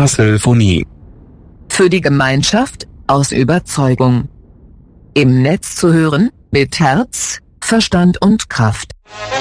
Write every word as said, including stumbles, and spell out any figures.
Hasselphonie. Für die Gemeinschaft, aus Überzeugung. Im Netz zu hören, mit Herz, Verstand und Kraft.